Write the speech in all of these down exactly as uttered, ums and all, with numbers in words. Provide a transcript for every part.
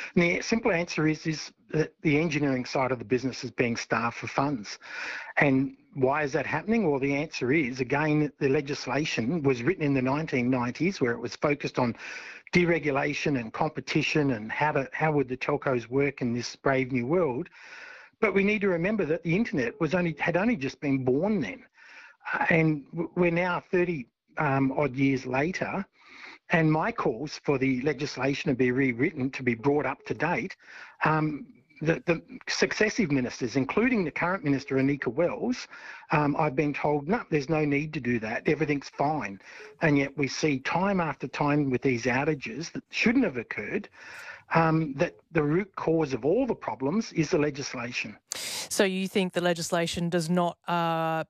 And the simple answer is, is that the engineering side of the business is being starved for funds. And why is that happening? Well, the answer is, again, the legislation was written in the nineteen nineties where it was focused on deregulation and competition and how to, how would the telcos work in this brave new world. But we need to remember that the internet was only had only just been born then. Uh, and we're now thirty um, odd years later, and my calls for the legislation to be rewritten, to be brought up to date, um, the, the successive ministers, including the current minister, Anika Wells, um, I've been told, no, there's no need to do that, everything's fine. And yet we see time after time with these outages that shouldn't have occurred, um, that the root cause of all the problems is the legislation. So you think the legislation does not uh,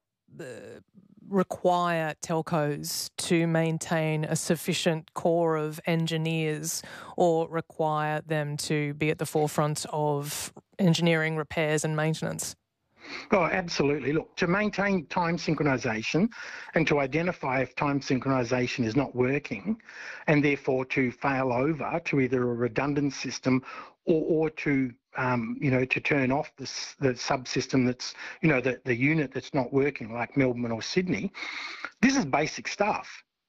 require telcos to maintain a sufficient core of engineers or require them to be at the forefront of engineering, repairs and maintenance? Oh, absolutely. Look, to maintain time synchronisation and to identify if time synchronisation is not working and therefore to fail over to either a redundant system or, or to, um, you know, to turn off the, the subsystem that's, you know, the, the unit that's not working like Melbourne or Sydney, this is basic stuff,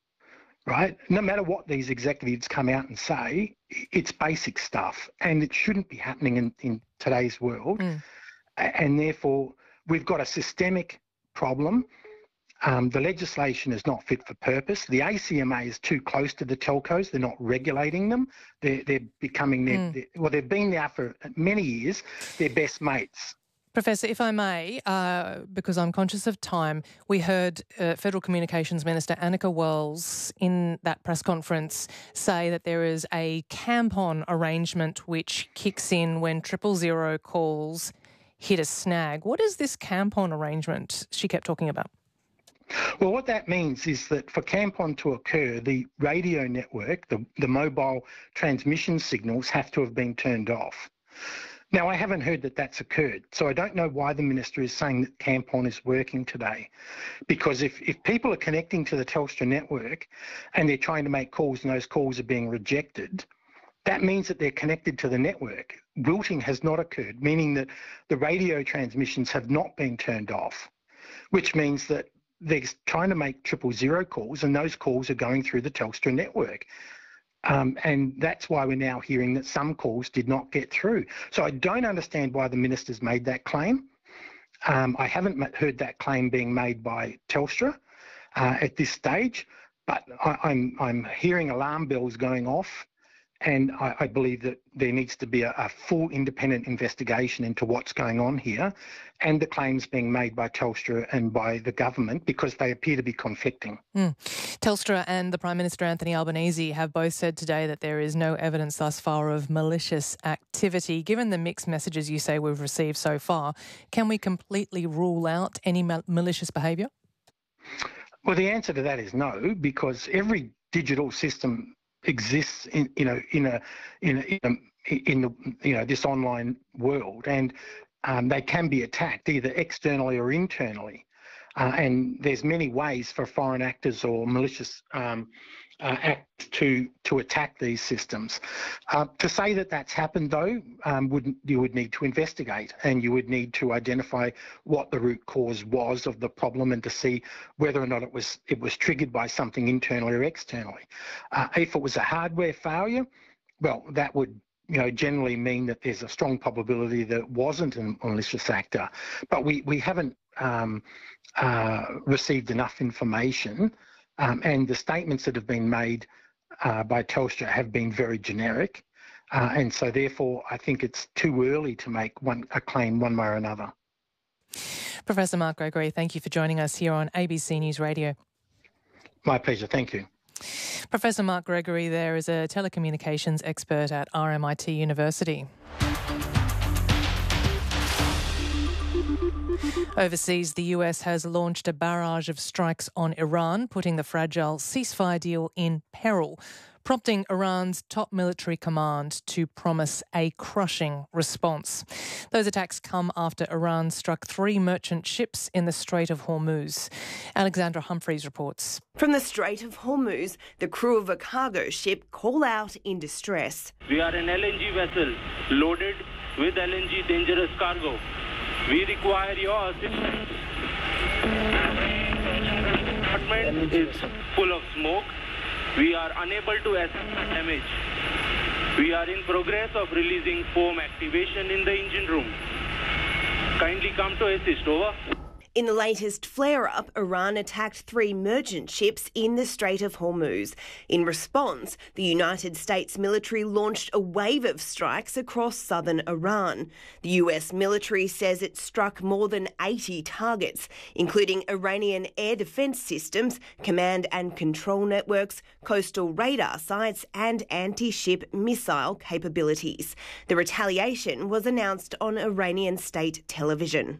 right? No matter what these executives come out and say, it's basic stuff and it shouldn't be happening in, in today's world. Mm. And therefore, we've got a systemic problem. Um, the legislation is not fit for purpose. The A C M A is too close to the telcos. They're not regulating them. They're, they're becoming, their, mm. their, well, they've been there for many years, their best mates. Professor, if I may, uh, because I'm conscious of time, we heard uh, Federal Communications Minister Anika Wells in that press conference say that there is a camp-on arrangement which kicks in when triple zero calls hit a snag. What is this camp-on arrangement she kept talking about? Well, what that means is that for camp-on to occur, the radio network, the, the mobile transmission signals have to have been turned off. Now, I haven't heard that that's occurred, so I don't know why the minister is saying that camp-on is working today. Because if, if people are connecting to the Telstra network and they're trying to make calls and those calls are being rejected, that means that they're connected to the network. Wilting has not occurred, meaning that the radio transmissions have not been turned off, which means that they're trying to make triple zero calls and those calls are going through the Telstra network. Um, and that's why we're now hearing that some calls did not get through. So I don't understand why the minister's made that claim. Um, I haven't heard that claim being made by Telstra uh, at this stage, but I, I'm, I'm hearing alarm bells going off. And I, I believe that there needs to be a, a full independent investigation into what's going on here and the claims being made by Telstra and by the government because they appear to be conflicting. Mm. Telstra and the Prime Minister Anthony Albanese have both said today that there is no evidence thus far of malicious activity. Given the mixed messages you say we've received so far, can we completely rule out any mal- malicious behaviour? Well, the answer to that is no, because every digital system exists in you know in a in a, in, a, in the you know this online world, and um, they can be attacked either externally or internally, uh, and there's many ways for foreign actors or malicious um, uh, acts to to attack these systems. Uh, to say that that's happened though, um, would you would need to investigate and you would need to identify what the root cause was of the problem and to see whether or not it was it was triggered by something internally or externally. Uh, if it was a hardware failure, well, that would you know generally mean that there's a strong probability that it wasn't a malicious actor. But we we haven't um, uh, received enough information. Um, and the statements that have been made uh, by Telstra have been very generic. Uh, and so therefore, I think it's too early to make one a claim one way or another. Professor Mark Gregory, thank you for joining us here on A B C News Radio. My pleasure. Thank you. Professor Mark Gregory there is a telecommunications expert at R M I T University. Overseas, the U S has launched a barrage of strikes on Iran, putting the fragile ceasefire deal in peril. prompting Iran's top military command to promise a crushing response. Those attacks come after Iran struck three merchant ships in the Strait of Hormuz. Alexandra Humphreys reports. From the Strait of Hormuz, the crew of a cargo ship call out in distress. We are an L N G vessel loaded with L N G dangerous cargo. We require your assistance. The compartment is full of smoke. We are unable to assess damage. We are in progress of releasing foam activation in the engine room. Kindly come to assist, over. In the latest flare-up, Iran attacked three merchant ships in the Strait of Hormuz. In response, the United States military launched a wave of strikes across southern Iran. The U S military says it struck more than eighty targets, including Iranian air defence systems, command and control networks, coastal radar sites and anti-ship missile capabilities. The retaliation was announced on Iranian state television.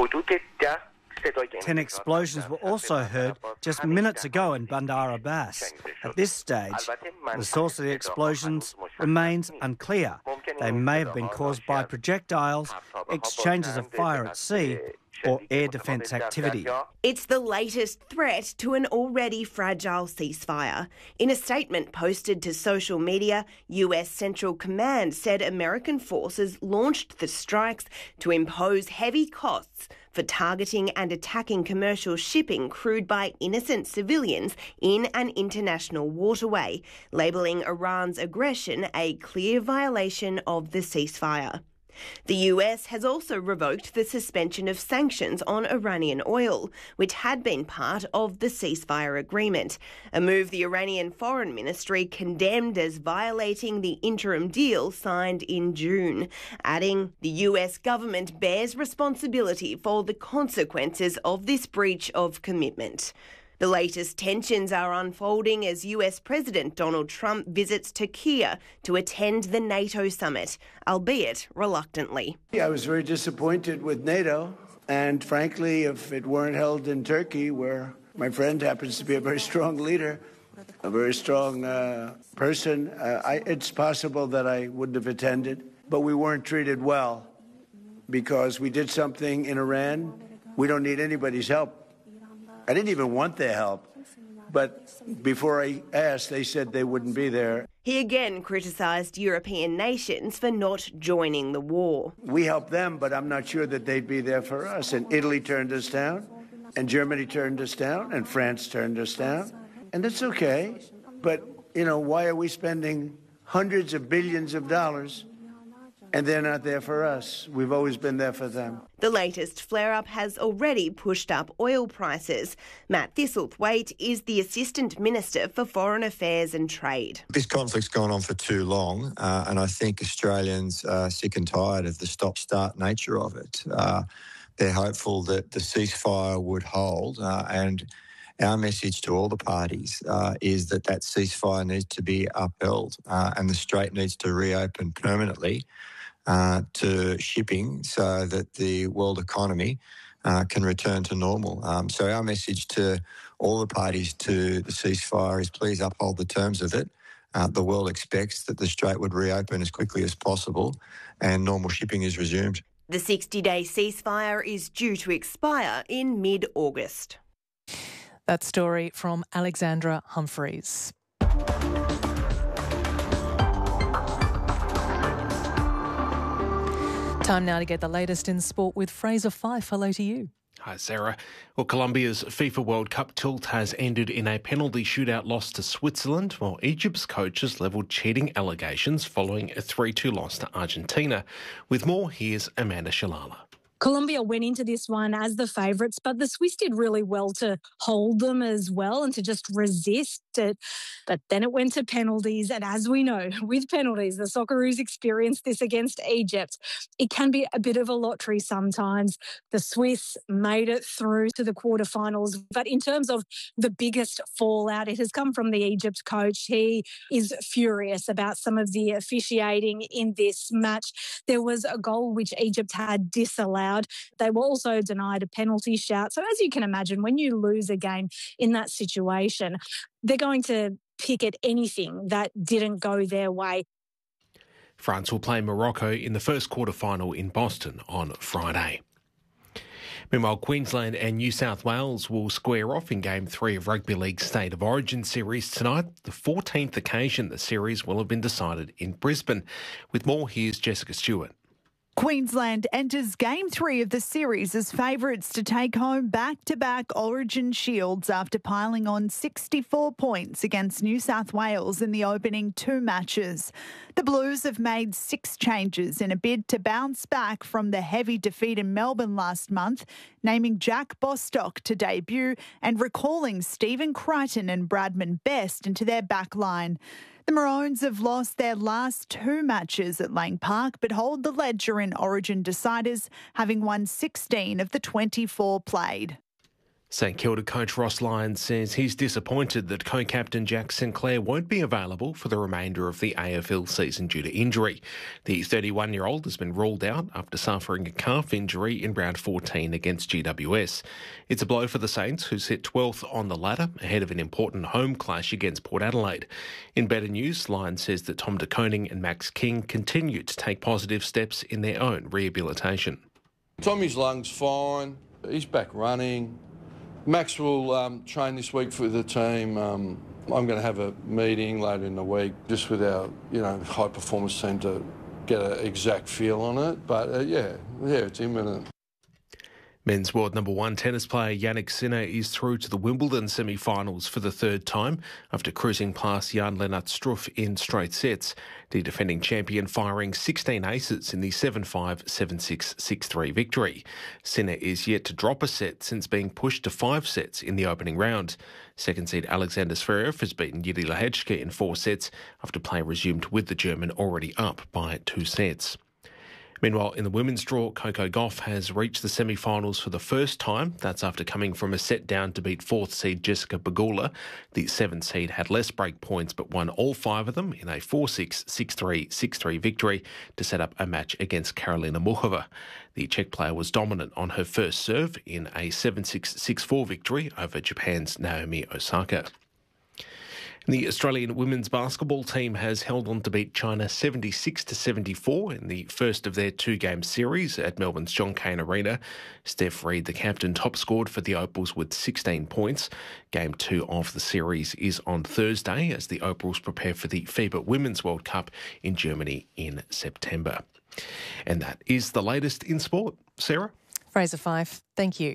Ten explosions were also heard just minutes ago in Bandar Abbas. At this stage, the source of the explosions remains unclear. They may have been caused by projectiles, exchanges of fire at sea, or air defence activity. It's the latest threat to an already fragile ceasefire. In a statement posted to social media, U S Central Command said American forces launched the strikes to impose heavy costs for targeting and attacking commercial shipping crewed by innocent civilians in an international waterway, labelling Iran's aggression a clear violation of the ceasefire. The U S has also revoked the suspension of sanctions on Iranian oil, which had been part of the ceasefire agreement, a move the Iranian Foreign Ministry condemned as violating the interim deal signed in June, adding the U S government bears responsibility for the consequences of this breach of commitment. The latest tensions are unfolding as U S President Donald Trump visits Turkey to attend the NATO summit, albeit reluctantly. I was very disappointed with NATO, and frankly, if it weren't held in Turkey, where my friend happens to be a very strong leader, a very strong uh, person, uh, I, it's possible that I wouldn't have attended. But we weren't treated well because we did something in Iran. We don't need anybody's help. I didn't even want their help, but before I asked, they said they wouldn't be there. He again criticised European nations for not joining the war. We helped them, but I'm not sure that they'd be there for us. And Italy turned us down, and Germany turned us down, and France turned us down. And it's okay, but, you know, why are we spending hundreds of billions of dollars and they're not there for us? We've always been there for them. The latest flare-up has already pushed up oil prices. Matt Thistlethwaite is the Assistant Minister for Foreign Affairs and Trade. This conflict's gone on for too long, uh, and I think Australians are sick and tired of the stop-start nature of it. Uh, they're hopeful that the ceasefire would hold, uh, and our message to all the parties uh, is that that ceasefire needs to be upheld uh, and the strait needs to reopen permanently Uh, to shipping so that the world economy uh, can return to normal. Um, so our message to all the parties to the ceasefire is please uphold the terms of it. Uh, the world expects that the strait would reopen as quickly as possible and normal shipping is resumed. The sixty-day ceasefire is due to expire in mid-August. That story from Alexandra Humphreys. Time now to get the latest in sport with Fraser Fife. Hello to you. Hi, Sarah. Well, Colombia's FIFA World Cup tilt has ended in a penalty shootout loss to Switzerland, while Egypt's coaches levelled cheating allegations following a three two loss to Argentina. With more, here's Amanda Shalala. Colombia went into this one as the favourites, but the Swiss did really well to hold them as well and to just resist it. But then it went to penalties. And as we know, with penalties, the Socceroos experienced this against Egypt. It can be a bit of a lottery sometimes. The Swiss made it through to the quarterfinals. But in terms of the biggest fallout, it has come from the Egypt coach. He is furious about some of the officiating in this match. There was a goal which Egypt had disallowed. They were also denied a penalty shout. So as you can imagine, when you lose a game in that situation, they're going to pick at anything that didn't go their way. France will play Morocco in the first quarter-final in Boston on Friday. Meanwhile, Queensland and New South Wales will square off in Game three of Rugby League's State of Origin series tonight, the fourteenth occasion the series will have been decided in Brisbane. With more, here's Jessica Stewart. Queensland enters Game three of the series as favourites to take home back-to-back Origin shields after piling on sixty-four points against New South Wales in the opening two matches. The Blues have made six changes in a bid to bounce back from the heavy defeat in Melbourne last month, naming Jack Bostock to debut and recalling Stephen Crichton and Bradman Best into their back line. The Maroons have lost their last two matches at Lang Park but hold the ledger in Origin deciders, having won sixteen of the twenty-four played. St Kilda coach Ross Lyons says he's disappointed that co-captain Jack Sinclair won't be available for the remainder of the A F L season due to injury. The thirty-one-year-old has been ruled out after suffering a calf injury in round fourteen against G W S. It's a blow for the Saints, who sit twelfth on the ladder ahead of an important home clash against Port Adelaide. In better news, Lyons says that Tom De Koning and Max King continue to take positive steps in their own rehabilitation. Tommy's lungs fine. He's back running. Max will um, train this week for the team. Um, I'm going to have a meeting later in the week just with our, you know, high performance team to get an exact feel on it. But uh, yeah, yeah, it's imminent. Men's world number one tennis player Jannik Sinner is through to the Wimbledon semi-finals for the third time after cruising past Jan-Lennart Struff in straight sets. The defending champion firing sixteen aces in the seven five, seven six, six three victory. Sinner is yet to drop a set since being pushed to five sets in the opening round. Second seed Alexander Zverev has beaten Jiri Lehecka in four sets after play resumed with the German already up by two sets. Meanwhile, in the women's draw, Coco Gauff has reached the semi-finals for the first time. That's after coming from a set down to beat fourth seed Jessica Pegula. The seventh seed had less break points but won all five of them in a four six, six three, six three victory to set up a match against Karolina Muchova. The Czech player was dominant on her first serve in a seven six, six four victory over Japan's Naomi Osaka. The Australian women's basketball team has held on to beat China seventy-six to seventy-four in the first of their two-game series at Melbourne's John Cain Arena. Steph Reid, the captain, top scored for the Opals with sixteen points. Game two of the series is on Thursday as the Opals prepare for the FIBA Women's World Cup in Germany in September. And that is the latest in sport. Sarah? Fraser Fife, thank you.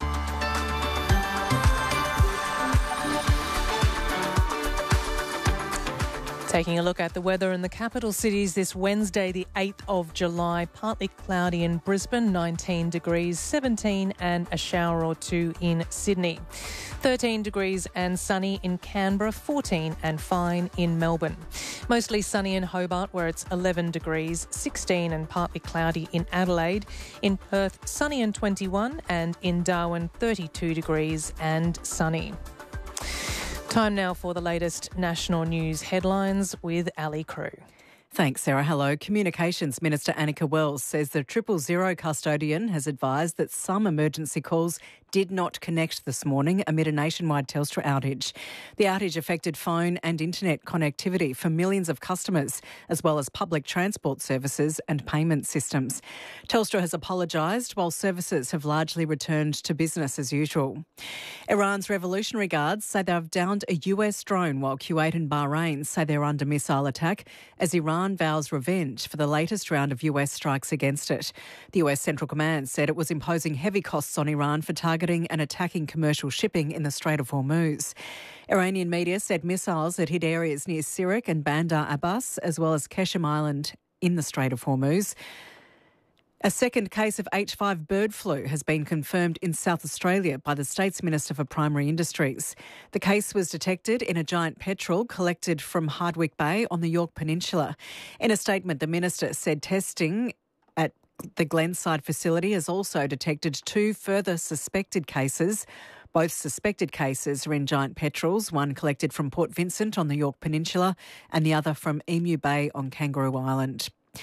Taking a look at the weather in the capital cities this Wednesday, the eighth of July. Partly cloudy in Brisbane, nineteen degrees, seventeen and a shower or two in Sydney. thirteen degrees and sunny in Canberra, fourteen and fine in Melbourne. Mostly sunny in Hobart where it's eleven degrees, sixteen and partly cloudy in Adelaide. In Perth, sunny and twenty-one, and in Darwin, thirty-two degrees and sunny. Time now for the latest national news headlines with Ali Crew. Thanks, Sarah. Hello. Communications Minister Anika Wells says the Triple Zero custodian has advised that some emergency calls did not connect this morning amid a nationwide Telstra outage. The outage affected phone and internet connectivity for millions of customers, as well as public transport services and payment systems. Telstra has apologised, while services have largely returned to business as usual. Iran's Revolutionary Guards say they've downed a U S drone, while Kuwait and Bahrain say they're under missile attack as Iran vows revenge for the latest round of U S strikes against it. The U S Central Command said it was imposing heavy costs on Iran for targeting and attacking commercial shipping in the Strait of Hormuz. Iranian media said missiles had hit areas near Sirak and Bandar Abbas, as well as Keshem Island in the Strait of Hormuz. A second case of H five bird flu has been confirmed in South Australia by the State's Minister for Primary Industries. The case was detected in a giant petrel collected from Hardwick Bay on the Yorke Peninsula. In a statement, the Minister said testing at the Glenside facility has also detected two further suspected cases. Both suspected cases are in giant petrels, one collected from Port Vincent on the Yorke Peninsula and the other from Emu Bay on Kangaroo Island.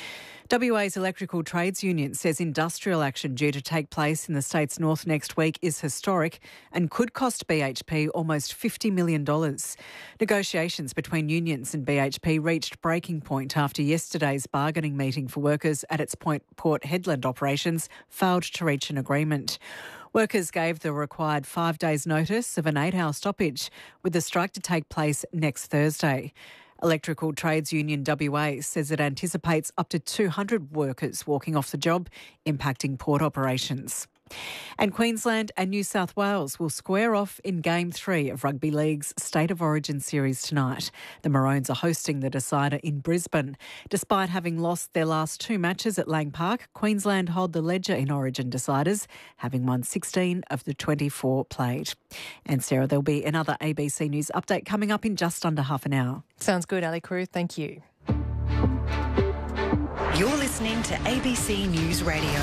W A's Electrical Trades Union says industrial action due to take place in the state's north next week is historic and could cost B H P almost fifty million dollars. Negotiations between unions and B H P reached breaking point after yesterday's bargaining meeting for workers at its Point Port Hedland operations failed to reach an agreement. Workers gave the required five days' notice of an eight-hour stoppage, with the strike to take place next Thursday. Electrical Trades Union W A says it anticipates up to two hundred workers walking off the job, impacting port operations. And Queensland and New South Wales will square off in Game three of Rugby League's State of Origin series tonight. The Maroons are hosting the decider in Brisbane. Despite having lost their last two matches at Lang Park, Queensland hold the ledger in Origin deciders, having won sixteen of the twenty-four played. And Sarah, there'll be another A B C News update coming up in just under half an hour. Sounds good, Ali Crew. Thank you. You're listening to A B C News Radio.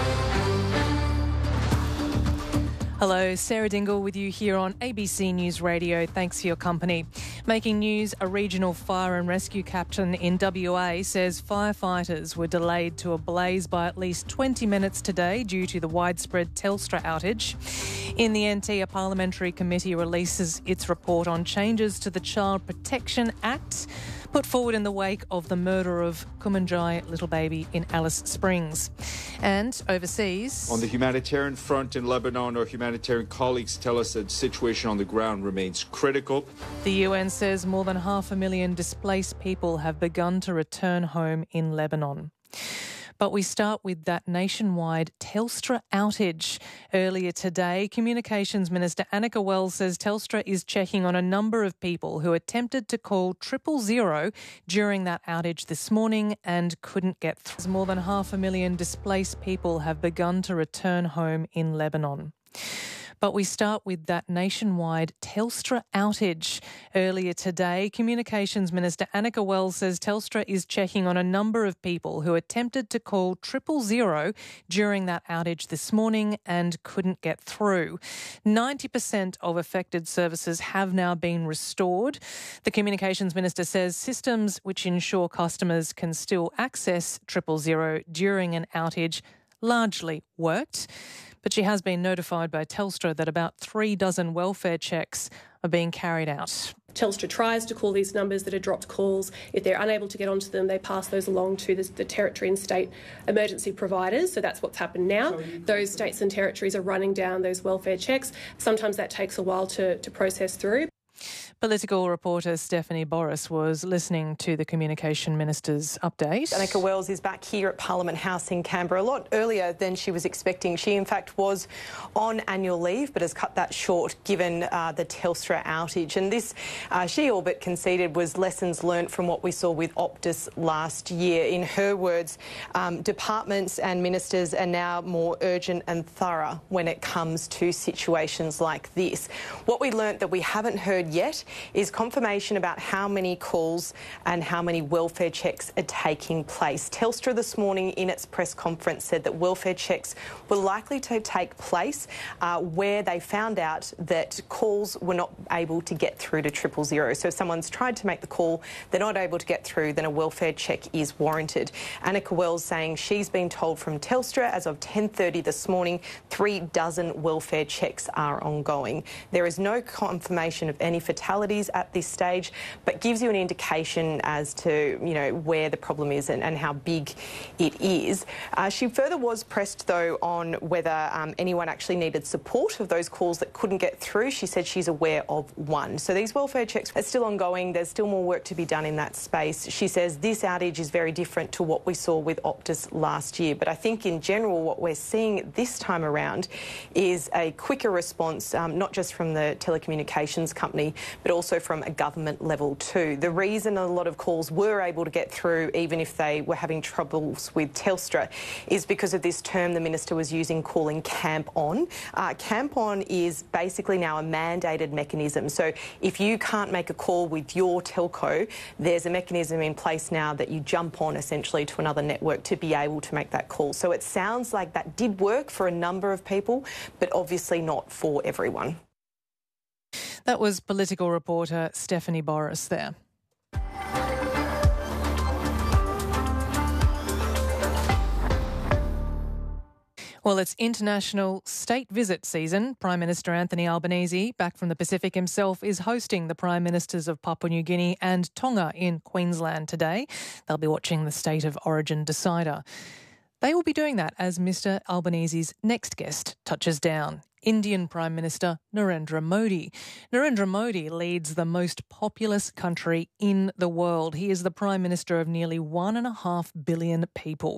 Hello, Sarah Dingle with you here on A B C News Radio. Thanks for your company. Making news, a regional fire and rescue captain in W A says firefighters were delayed to a blaze by at least twenty minutes today due to the widespread Telstra outage. In the N T, a parliamentary committee releases its report on changes to the Child Protection Act, put forward in the wake of the murder of Kumanjai little baby in Alice Springs. And overseas... On the humanitarian front in Lebanon, our humanitarian colleagues tell us that the situation on the ground remains critical. The U N says more than half a million displaced people have begun to return home in Lebanon. But we start with that nationwide Telstra outage. Earlier today, Communications Minister Anika Wells says Telstra is checking on a number of people who attempted to call triple zero during that outage this morning and couldn't get through. More than half a million displaced people have begun to return home in Lebanon. But we start with that nationwide Telstra outage. Earlier today, Communications Minister Anika Wells says Telstra is checking on a number of people who attempted to call triple zero during that outage this morning and couldn't get through. ninety percent of affected services have now been restored. The Communications Minister says systems which ensure customers can still access triple zero during an outage largely worked. But she has been notified by Telstra that about three dozen welfare checks are being carried out. Telstra tries to call these numbers that are dropped calls. If they're unable to get onto them, they pass those along to the, the territory and state emergency providers. So that's what's happened now. Those states and territories are running down those welfare checks. Sometimes that takes a while to, to process through. Political reporter Stephanie Boris was listening to the Communication Minister's update. Anika Wells is back here at Parliament House in Canberra a lot earlier than she was expecting. She, in fact, was on annual leave but has cut that short given uh, the Telstra outage. And this, uh, she all but conceded, was lessons learnt from what we saw with Optus last year. In her words, um, departments and ministers are now more urgent and thorough when it comes to situations like this. What we learnt that we haven't heard yet is confirmation about how many calls and how many welfare checks are taking place. Telstra this morning in its press conference said that welfare checks were likely to take place uh, where they found out that calls were not able to get through to triple zero. So if someone's tried to make the call, they're not able to get through, then a welfare check is warranted. Anika Wells saying she's been told from Telstra as of ten thirty this morning, three dozen welfare checks are ongoing. There is no confirmation of any fatalities at this stage, but gives you an indication as to, you know, where the problem is and, and how big it is. Uh, she further was pressed, though, on whether um, anyone actually needed support of those calls that couldn't get through. She said she's aware of one. So these welfare checks are still ongoing. There's still more work to be done in that space. She says this outage is very different to what we saw with Optus last year. But I think in general what we're seeing this time around is a quicker response, um, not just from the telecommunications company, but also from a government level too. The reason a lot of calls were able to get through, even if they were having troubles with Telstra, is because of this term the minister was using, calling Camp On. Uh, Camp On is basically now a mandated mechanism. So if you can't make a call with your telco, there's a mechanism in place now that you jump on essentially to another network to be able to make that call. So it sounds like that did work for a number of people, but obviously not for everyone. That was political reporter Stephanie Boris there. Well, it's international state visit season. Prime Minister Anthony Albanese, back from the Pacific himself, is hosting the Prime Ministers of Papua New Guinea and Tonga in Queensland today. They'll be watching the State of Origin decider. They will be doing that as Mister Albanese's next guest touches down. Indian Prime Minister Narendra Modi. Narendra Modi leads the most populous country in the world. He is the Prime Minister of nearly one and a half billion people.